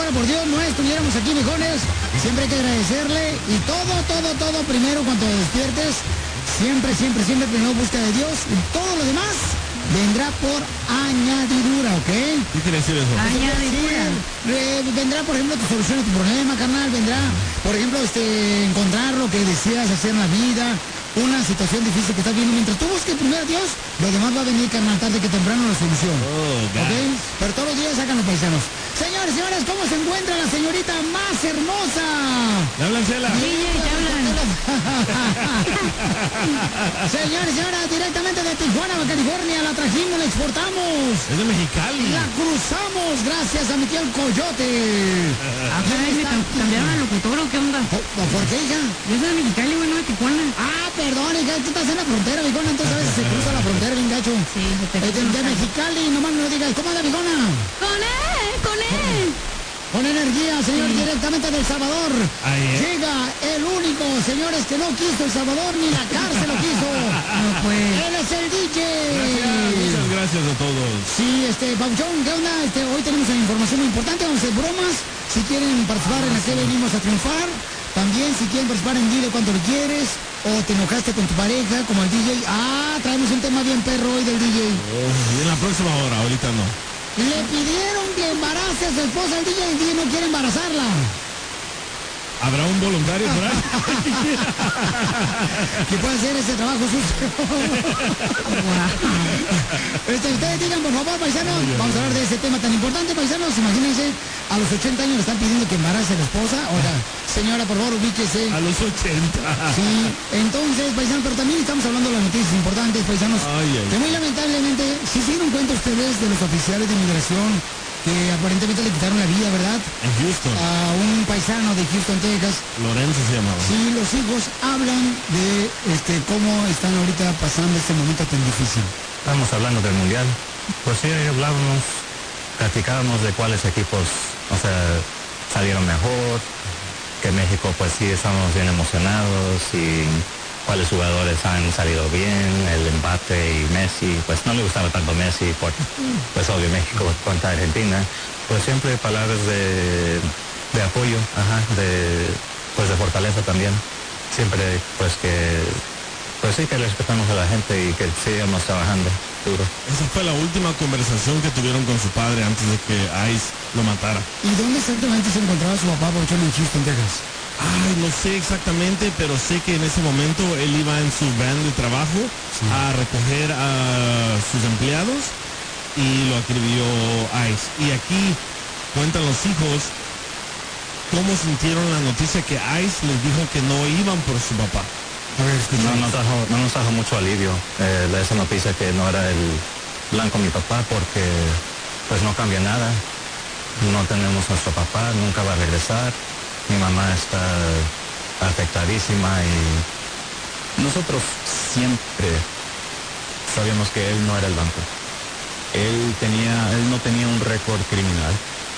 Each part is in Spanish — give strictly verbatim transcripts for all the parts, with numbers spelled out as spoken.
fuera por Dios, no estuviéramos aquí, viejones. Siempre hay que agradecerle. Y todo, todo, todo, primero cuando te despiertes, siempre, siempre, siempre primero busca de Dios. Y todo lo demás vendrá por añadidura, ¿ok? ¿Qué quiere decir eso? Añadidura. Eh, vendrá, por ejemplo, tu solución a tu problema, carnal. Vendrá, por ejemplo, este, encontrar lo que deseas hacer en la vida. Una situación difícil que estás viendo. Mientras tú busques primero a Dios, lo demás va a venir, carnal, tarde que temprano la solución. Oh, ¿ok? Pero todos los días sacan los paisanos. Señores, señoras, ¿cómo se encuentra la señorita más hermosa? ¿Le hablan, Chela? Sí, ya hablan. Señores, señoras, directamente de Tijuana, California, la trajimos, la exportamos. Es de Mexicali. La cruzamos gracias a mi tío el Coyote. Ah, caray, ¿me cam- cambiaron al locutor o qué onda? ¿Por, ¿Por qué, hija? Yo soy de Mexicali, güey, no de Tijuana. Ah, perdón, hija, tú estás en la frontera, vigona, entonces a veces se cruza la frontera, bien gacho. Sí, se te Es de, de Mexicali, nomás me lo digas. ¿Cómo anda, vigona? ¡Con él! ¡Con él! Con energía, señor, Sí. directamente del Salvador. Ahí es. Llega el único, señores, que no quiso El Salvador, ni la cárcel lo quiso. No, pues. Él es el D J. Gracias, muchas gracias a todos. Sí, este, Pauchón, ¿qué onda? Este, hoy tenemos una información muy importante, vamos a hacer bromas. Si quieren participar en la que venimos a triunfar, también si quieren participar en Dile Cuánto le quieres, o te enojaste con tu pareja, como el D J. Ah, traemos un tema bien perro hoy del D J. Oh, y en la próxima hora, ahorita no. Le pidieron que embarace a su esposa al D J y el D J no quiere embarazarla. ¿Habrá un voluntario por ahí? Que puede hacer ese trabajo sucio. Este, ustedes digan, por favor, paisanos, vamos a hablar de ese tema tan importante, paisanos. Imagínense, a los ochenta años le están pidiendo que embarace a la esposa. Oiga, señora, por favor, ubíquese. A los ochenta. Sí, entonces, paisanos, pero también estamos hablando de las noticias importantes, paisanos. Ay, ay. Que muy lamentablemente, si se dieron cuenta ustedes de los oficiales de inmigración que aparentemente le quitaron la vida, ¿verdad? En Houston. A un paisano de Houston, Texas. Lorenzo se llamaba. Sí, los hijos hablan de este cómo están ahorita pasando este momento tan difícil. Estamos hablando del mundial. Pues sí, ahí hablábamos, platicábamos de cuáles equipos, o sea, salieron mejor, que México pues sí estamos bien emocionados y cuáles jugadores han salido bien, el Mbappé y Messi, pues no le gustaba tanto Messi por, pues obvio México contra Argentina, pues siempre palabras de, de apoyo, ajá, de, pues de fortaleza también, siempre pues que, pues sí que respetamos a la gente y que sigamos trabajando duro. Esa fue la última conversación que tuvieron con su padre antes de que Ice lo matara. ¿Y dónde exactamente se encontraba su papá, Pauchón, en Houston, Texas? Ay, no sé exactamente, pero sé que en ese momento él iba en su van de trabajo sí. a recoger a sus empleados y lo acribilló Ice. Y aquí cuentan los hijos cómo sintieron la noticia que Ice les dijo que no iban por su papá. A ver, no, no, trajo, no nos trajo mucho alivio eh, esa noticia que no era el blanco mi papá, porque pues no cambia nada. No tenemos nuestro papá, nunca va a regresar. Mi mamá está afectadísima y nosotros siempre sabíamos que él no era el banco. Él tenía, él no tenía un récord criminal.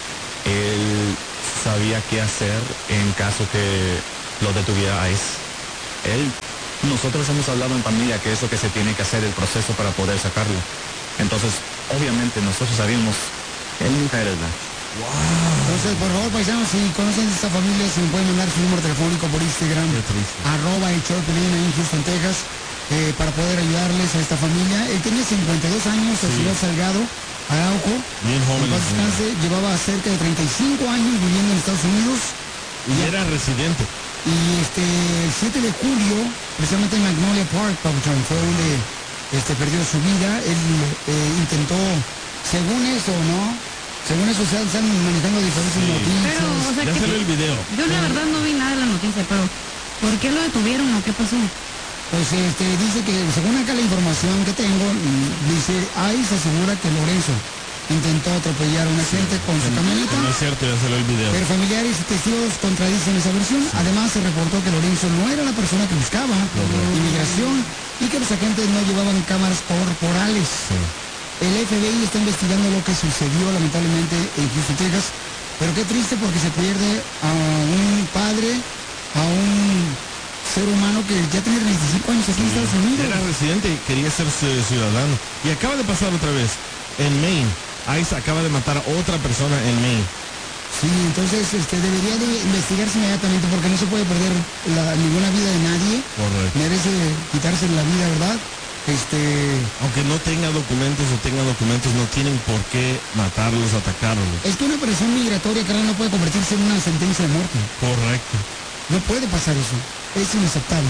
Él sabía qué hacer en caso que lo detuviera ICE. Él, nosotros hemos hablado en familia que es lo que se tiene que hacer, el proceso para poder sacarlo. Entonces, obviamente nosotros sabíamos, él nunca era el banco. Wow. Entonces, por favor, paisanos, si conocen a esta familia, si me pueden mandar su número telefónico por Instagram, arroba el show de Piolín ahí en Houston, Texas, eh, para poder ayudarles a esta familia. Él tenía cincuenta y dos años, el señor sí. Salgado Araujo. Bien joven. En paz descanse, llevaba cerca de treinta y cinco años viviendo en Estados Unidos. Y ya, era residente. Y este, el siete de julio, precisamente en Magnolia Park, Pabuchón, fue donde este, perdió su vida. Él eh, intentó, según eso, ¿no? Según eso se están manejando diferentes sí. noticias. Pero, o sea, ya salió el video. Yo la verdad no vi nada de la noticia, pero ¿por qué lo detuvieron o qué pasó? Pues este, dice que, según acá la información que tengo, dice, ahí se asegura que Lorenzo intentó atropellar a una gente con su camioneta. No es cierto, ya salió el video. Pero familiares y testigos contradicen esa versión. Sí. Además, se reportó que Lorenzo no era la persona que buscaba uh-huh. inmigración y que los agentes no llevaban cámaras corporales. Sí. El F B I está investigando lo que sucedió lamentablemente en Houston, Texas, pero qué triste porque se pierde a un padre, a un ser humano que ya tiene veinticinco años aquí sí. en Estados Unidos. Era residente y quería ser ciudadano. Y acaba de pasar otra vez en Maine. ICE acaba de matar a otra persona en Maine. Sí, entonces este, debería de investigarse inmediatamente porque no se puede perder la, ninguna vida de nadie. Correcto. Merece quitarse la vida, ¿verdad? Este... Aunque no tenga documentos o tenga documentos, no tienen por qué matarlos, atacarlos. Es que una presión migratoria, carnal, no puede convertirse en una sentencia de muerte. Correcto. No puede pasar eso. Es inaceptable.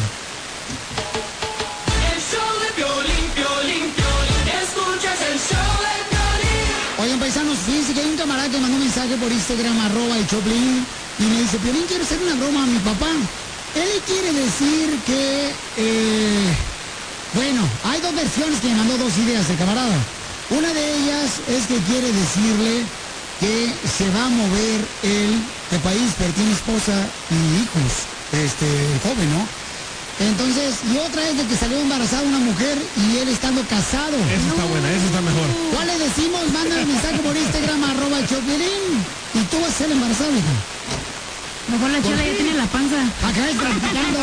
El show de Piolín, Piolín, Piolín. Escuchas el show de Piolín. Oigan, paisanos, fíjense que hay un camarada que mandó un mensaje por Instagram, arroba el Choplin, y me dice, Piolín, quiero hacer una broma a mi papá. Él quiere decir que... Eh, bueno, hay dos versiones que me mandó, dos ideas el camarada. Una de ellas es que quiere decirle que se va a mover él de país, pero tiene esposa y hijos, este, el joven, ¿no? Entonces, y otra es de que salió embarazada una mujer y él estando casado. Esa está buena, esa está mejor. ¿Cuál le decimos? Manda el mensaje por Instagram, arroba el Choplin, y tú vas a ser embarazada, hija. Mejor la chela ya tiene la panza. Acá es practicando.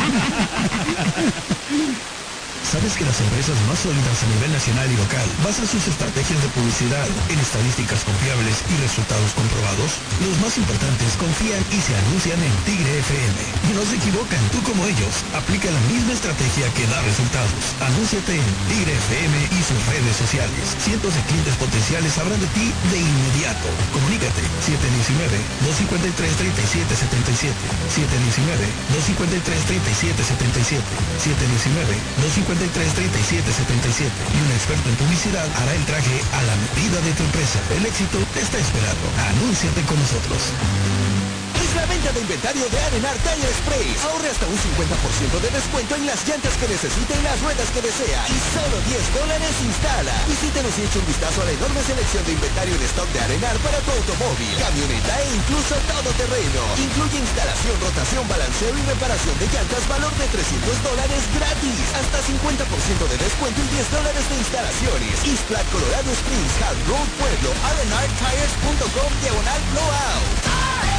¿Sabes que las empresas más sólidas a nivel nacional y local basan sus estrategias de publicidad en estadísticas confiables y resultados comprobados? Los más importantes confían y se anuncian en Tigre F M. Y no se equivocan, tú como ellos. Aplica la misma estrategia que da resultados. Anúnciate en Tigre F M y sus redes sociales. Cientos de clientes potenciales sabrán de ti de inmediato. Comunícate siete uno nueve, dos cinco tres, tres siete siete siete, siete uno nueve, dos cinco tres, tres siete siete siete, siete uno nueve, dos cinco tres, tres siete siete siete y un experto en publicidad hará el traje a la medida de tu empresa. El éxito te está esperando. Anúnciate con nosotros. Es la venta de inventario de Arenar Tire Sprays. Ahorre hasta un cincuenta por ciento de descuento en las llantas que necesite y las ruedas que desea. Y solo diez dólares instala. Visítenos y eche un vistazo a la enorme selección de inventario en stock de Arenar para tu automóvil, camioneta e incluso todoterreno. Incluye instalación, rotación, balanceo y reparación de llantas, valor de trescientos dólares gratis. Hasta cincuenta por ciento de descuento y diez dólares de instalaciones. East Platte, Colorado Springs, Hard Road, Pueblo, arenar tires punto com, diagonal blowout.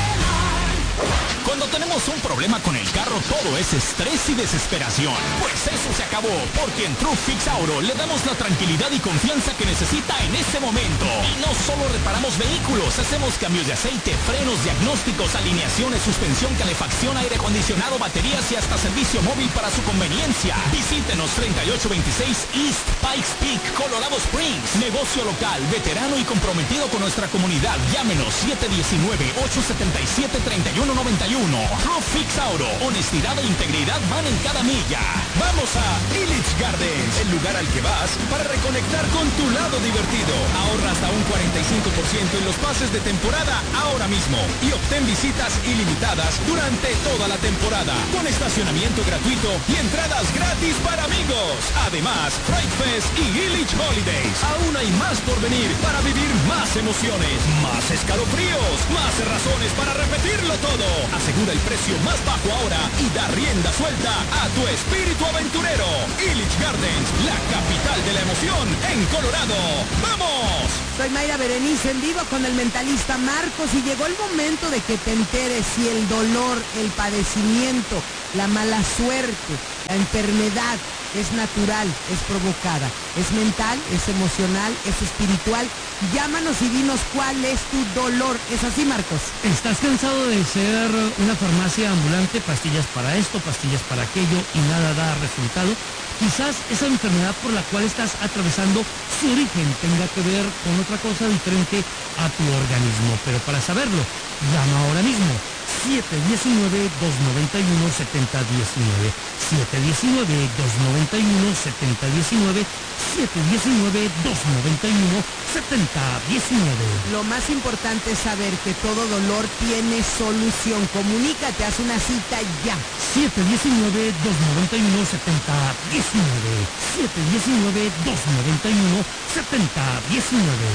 Cuando tenemos un problema con el carro, todo es estrés y desesperación. Pues eso se acabó, porque en True Fix Auto le damos la tranquilidad y confianza que necesita en este momento. Y no solo reparamos vehículos, hacemos cambios de aceite, frenos, diagnósticos, alineaciones, suspensión, calefacción, aire acondicionado, baterías y hasta servicio móvil para su conveniencia. Visítenos treinta y ocho veintiséis East Pikes Peak, Colorado Springs. Negocio local, veterano y comprometido con nuestra comunidad. Llámenos siete uno nueve, ocho siete siete, tres uno nueve uno. True Fix Auto, honestidad e integridad van en cada milla. Vamos a Illich Gardens, el lugar al que vas para reconectar con tu lado divertido. Ahorra hasta un cuarenta y cinco por ciento en los pases de temporada ahora mismo y obtén visitas ilimitadas durante toda la temporada, con estacionamiento gratuito y entradas gratis para amigos. Además, Fright Fest y Illich Holidays. Aún hay más por venir para vivir más emociones, más escalofríos, más razones para repetirlo todo. Asegura el precio más bajo ahora y da rienda suelta a tu espíritu aventurero. Illich Gardens, la capital de la emoción en Colorado. ¡Vamos! Soy Mayra Berenice en vivo con el mentalista Marcos y llegó el momento de que te enteres si el dolor, el padecimiento, la mala suerte, la enfermedad es natural, es provocada, es mental, es emocional, es espiritual. Llámanos y dinos cuál es tu dolor. ¿Es así, Marcos? ¿Estás cansado de ser una farmacia ambulante? Pastillas para esto, pastillas para aquello y nada da resultado. Quizás esa enfermedad por la cual estás atravesando, su origen tenga que ver con otra cosa diferente a tu organismo. Pero para saberlo, llama ahora mismo. siete uno nueve, dos nueve uno, siete cero uno nueve. siete uno nueve, dos nueve uno, siete cero uno nueve. siete uno nueve, dos nueve uno, siete cero uno nueve. Lo más importante es saber que todo dolor tiene solución. Comunícate, haz una cita ya. siete uno nueve, dos nueve uno, siete cero uno nueve. siete uno nueve, dos nueve uno, siete cero uno nueve.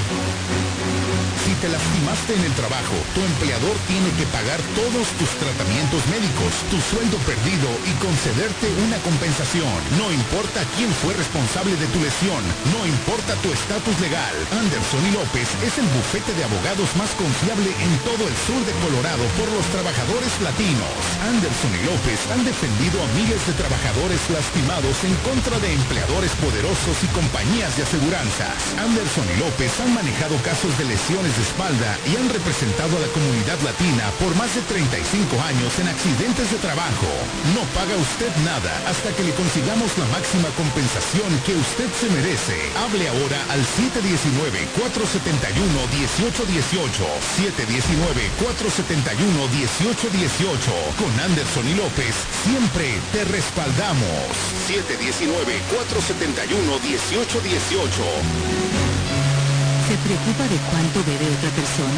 Si te lastimaste en el trabajo, tu empleador tiene que pagar todos tus tratamientos médicos, tu sueldo perdido y concederte una compensación. No importa quién fue responsable de tu lesión. inversión, no importa tu estatus legal. Anderson y López es el bufete de abogados más confiable en todo el sur de Colorado por los trabajadores latinos. Anderson y López han defendido a miles de trabajadores lastimados en contra de empleadores poderosos y compañías de aseguranzas. Anderson y López han manejado casos de lesiones de espalda y han representado a la comunidad latina por más de treinta y cinco años en accidentes de trabajo. No paga usted nada hasta que le consigamos la máxima compensación que usted se merece. Hable ahora al siete uno nueve, cuatro siete uno, uno ocho uno ocho, siete uno nueve, cuatro siete uno, uno ocho uno ocho. Con Anderson y López siempre te respaldamos. siete uno nueve, cuatro siete uno, uno ocho uno ocho. ¿Se preocupa de cuánto bebe otra persona?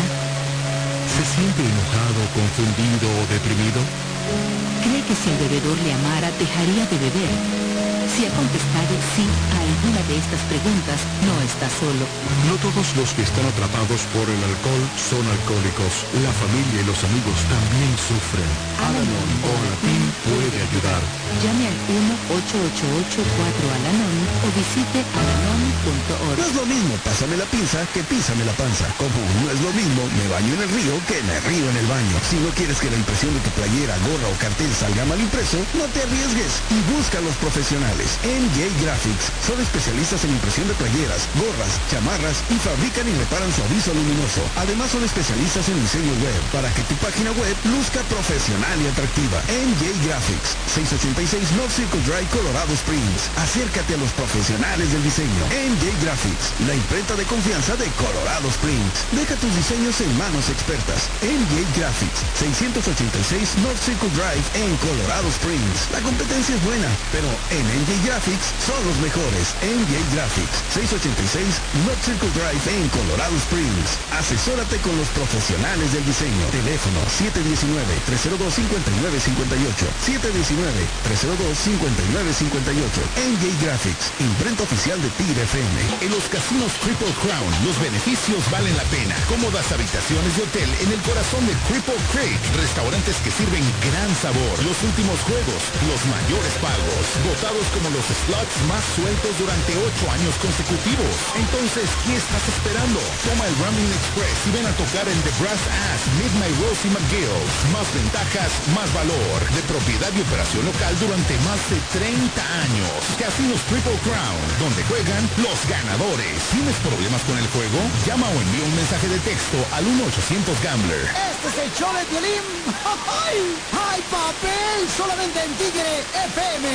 ¿Se siente enojado, confundido o deprimido? ¿Cree que si el bebedor le amara, dejaría de beber? Si ha contestado sí a alguna de estas preguntas, no está solo. No todos los que están atrapados por el alcohol son alcohólicos. La familia y los amigos también sufren. Al-Anon o Alatín puede ayudar. Llame al uno ocho ocho ocho cuatro Al-Anon o visite alanon punto org. No es lo mismo pásame la pinza que písame la panza. Como no es lo mismo me baño en el río que me río en el baño. Si no quieres que la impresión de tu playera, gorra o cartel salga mal impreso, no te arriesgues y busca a los profesionales. M J Graphics son especialistas en impresión de playeras, gorras, chamarras y fabrican y reparan su aviso luminoso. Además son especialistas en diseño web para que tu página web luzca profesional y atractiva. M J Graphics, seiscientos ochenta y seis North Circle Drive, Colorado Springs. Acércate a los profesionales del diseño. M J Graphics, la imprenta de confianza de Colorado Springs. Deja tus diseños en manos expertas. M J Graphics, seiscientos ochenta y seis North Circle Drive en Colorado Springs. La competencia es buena, pero en M J Graphics son los mejores. M J Graphics, seiscientos ochenta y seis North Circle Drive en Colorado Springs. Asesórate con los profesionales del diseño. Teléfono siete uno nueve, tres cero dos, cinco nueve cinco ocho, siete uno nueve, tres cero dos, cinco nueve cinco ocho. M J Graphics, imprenta oficial de Tigre F M. En los casinos Triple Crown, los beneficios valen la pena. Cómodas habitaciones de hotel en el corazón de Cripple Creek. Restaurantes que sirven gran sabor. Los últimos juegos, los mayores pagos. Votados como los slots más sueltos durante ocho años consecutivos. Entonces, ¿qué estás esperando? Toma el Rambling Express y ven a tocar en The Brass Ass, Midnight Rosie McGill. Más ventajas, más valor. De propiedad y operación local durante más de treinta años. Casinos Triple Crown, donde juegan los ganadores. ¿Tienes problemas con el juego? Llama o envía un mensaje de texto al uno ochocientos Gambler. Este es el show de Piolín. ¡Ay! ¡Ay, papel! Solamente en Tigre F M.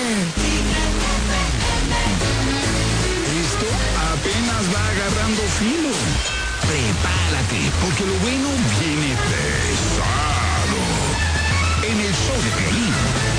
Esto apenas va agarrando filo. Prepárate, porque lo bueno viene pesado. En el show de Piolín.